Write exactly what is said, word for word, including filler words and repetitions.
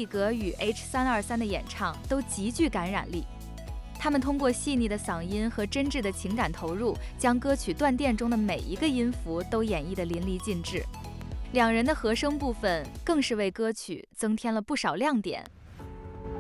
里格与 H 三二三的演唱都极具感染力。他们通过细腻的嗓音和真挚的情感投入，将歌曲《断电》中的每一个音符都演绎得淋漓尽致。两人的和声部分更是为歌曲增添了不少亮点。